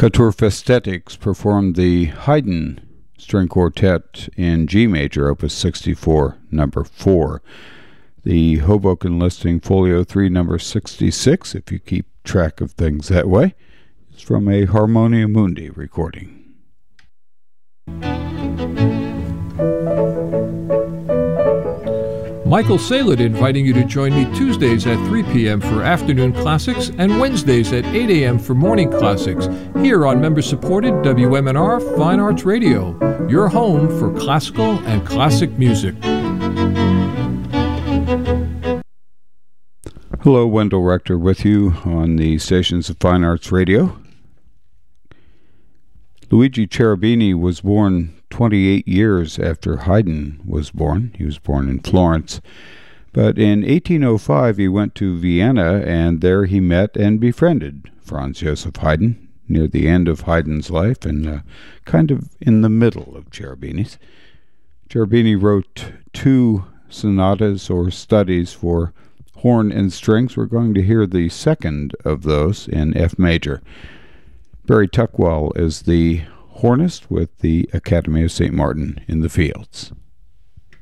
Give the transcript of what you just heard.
Kulturfestetics performed the Haydn String Quartet in G major, Opus 64, number 4. The Hoboken listing, Folio 3, number 66, if you keep track of things that way, is from a Harmonia Mundi recording. Michael Salid inviting you to join me Tuesdays at 3 p.m. for Afternoon Classics and Wednesdays at 8 a.m. for Morning Classics here on member-supported WMNR Fine Arts Radio, your home for classical and classic music. Hello, Wendell Rector with you on the stations of Fine Arts Radio. Luigi Cherubini was born 28 years after Haydn was born. He was born in Florence. But in 1805, he went to Vienna, and there he met and befriended Franz Joseph Haydn near the end of Haydn's life and kind of in the middle of Cherubini's. Cherubini wrote 2 sonatas or studies for horn and strings. We're going to hear the second of those in F major. Barry Tuckwell is the hornist with the Academy of St. Martin in the Fields.